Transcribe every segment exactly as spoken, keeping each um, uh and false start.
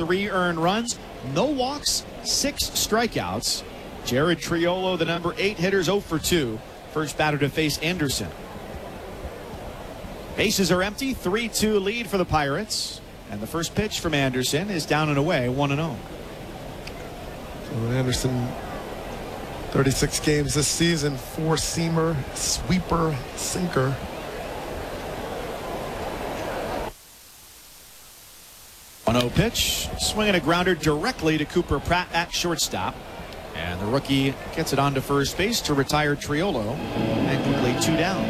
three earned runs, no walks, six strikeouts. Jared Triolo, the number eight hitter, zero for two. First batter to face Anderson. Bases are empty, three two lead for the Pirates. And the first pitch from Anderson is down and away, one and oh. So Anderson, thirty-six games this season, four-seamer, sweeper, sinker. one oh pitch, swinging a grounder directly to Cooper Pratt at shortstop. And the rookie gets it on to first base to retire Triolo. And quickly two down.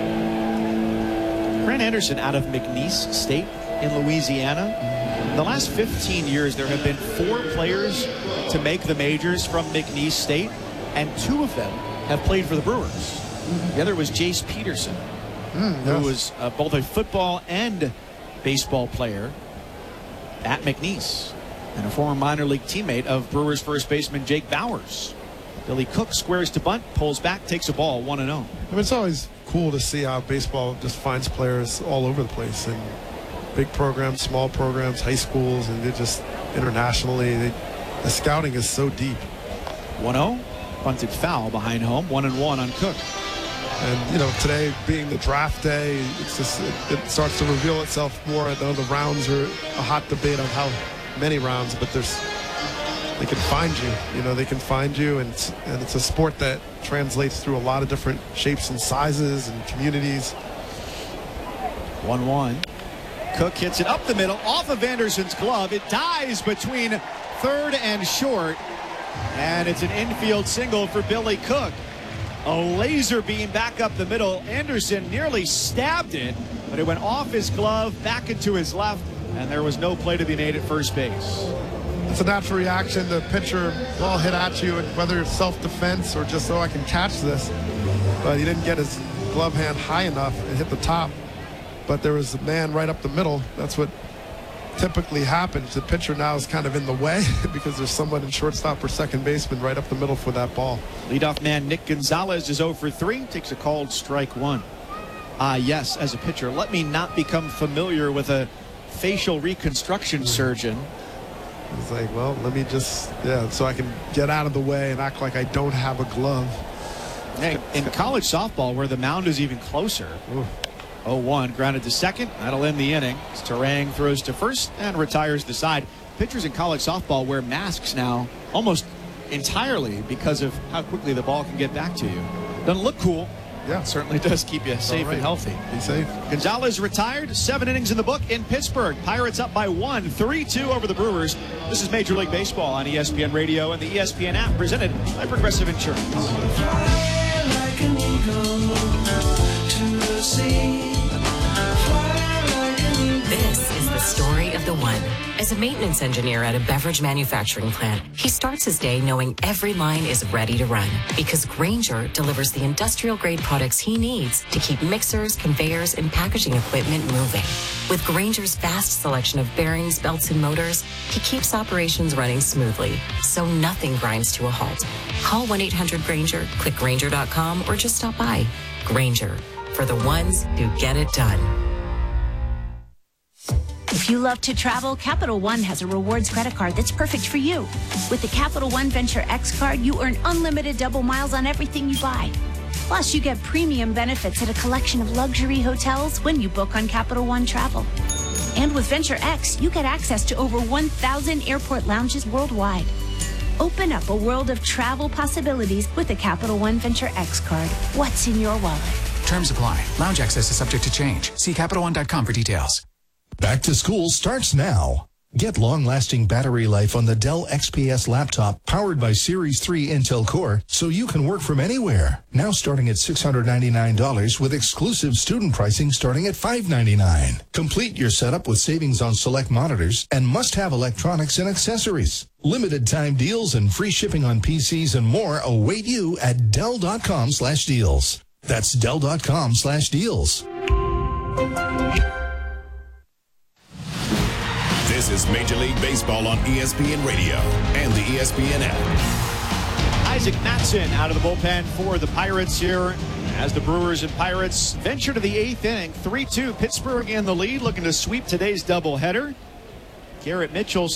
Grant Anderson out of McNeese State in Louisiana. The last fifteen years, there have been four players to make the majors from McNeese State, and two of them have played for the Brewers. The other was Jace Peterson, mm, who yes. was uh, both a football and baseball player at McNeese, and a former minor league teammate of Brewers first baseman Jake Bowers. Billy Cook squares to bunt, pulls back, takes a ball, one and oh. I mean, it's always cool to see how baseball just finds players all over the place, and big programs, small programs, high schools, and they just internationally, they, the scouting is so deep. one oh, bunted foul behind home, one and one on Cook. And, you know, today being the draft day, it's just, it, it starts to reveal itself more. I know the rounds are a hot debate on how many rounds, but there's, they can find you, you know, they can find you, and it's, and it's a sport that translates through a lot of different shapes and sizes and communities. one one. Cook hits it up the middle, off of Anderson's glove. It dies between third and short, and it's an infield single for Billy Cook. A laser beam back up the middle. Anderson nearly stabbed it, but it went off his glove, back into his left, and there was no play to be made at first base. It's a natural reaction. The pitcher ball hit at you, and whether it's self-defense or just, oh, I can catch this. But he didn't get his glove hand high enough and hit the top. But there was a man right up the middle. That's what typically happens. The pitcher now is kind of in the way because there's someone in shortstop or second baseman right up the middle for that ball. Leadoff man Nick Gonzalez is zero for three, takes a called strike one. Ah, uh, yes, as a pitcher, let me not become familiar with a facial reconstruction surgeon. It's like, well, let me just, yeah, so I can get out of the way and act like I don't have a glove. Hey, in college softball, where the mound is even closer, oh one, grounded to second. That'll end the inning. Terang throws to first and retires the side. Pitchers in college softball wear masks now almost entirely because of how quickly the ball can get back to you. Doesn't look cool. Yeah. It certainly does keep you safe right. and healthy. Be safe. Gonzalez retired. Seven innings in the book in Pittsburgh. Pirates up by one, three two over the Brewers. This is Major League Baseball on E S P N Radio and the E S P N app, presented by Progressive Insurance. Fly like an eagle to the sea. This is the story of the one. As a maintenance engineer at a beverage manufacturing plant, he starts his day knowing every line is ready to run because Grainger delivers the industrial-grade products he needs to keep mixers, conveyors, and packaging equipment moving. With Grainger's vast selection of bearings, belts, and motors, he keeps operations running smoothly, so nothing grinds to a halt. Call one eight hundred Grainger, click Grainger dot com, or just stop by. Grainger, for the ones who get it done. If you love to travel, Capital One has a rewards credit card that's perfect for you. With the Capital One Venture X card, you earn unlimited double miles on everything you buy. Plus, you get premium benefits at a collection of luxury hotels when you book on Capital One Travel. And with Venture X, you get access to over one thousand airport lounges worldwide. Open up a world of travel possibilities with the Capital One Venture X card. What's in your wallet? Terms apply. Lounge access is subject to change. See Capital One dot com for details. Back to school starts now. Get long-lasting battery life on the Dell X P S laptop powered by Series three Intel Core so you can work from anywhere. Now starting at six hundred ninety-nine dollars with exclusive student pricing starting at five hundred ninety-nine dollars. Complete your setup with savings on select monitors and must-have electronics and accessories. Limited time deals and free shipping on P Cs and more await you at Dell dot com slash deals. That's Dell dot com slash deals. This is Major League Baseball on E S P N Radio and the E S P N app. Isaac Matson out of the bullpen for the Pirates here as the Brewers and Pirates venture to the eighth inning. three two, Pittsburgh in the lead, looking to sweep today's doubleheader. Garrett Mitchell